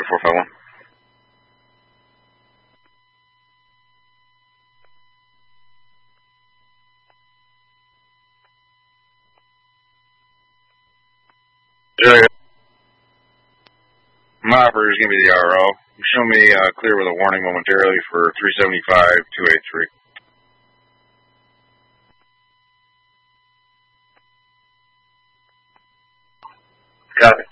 451. My operator is going to be the RO. Show me clear with a warning momentarily for 375-283. Copy.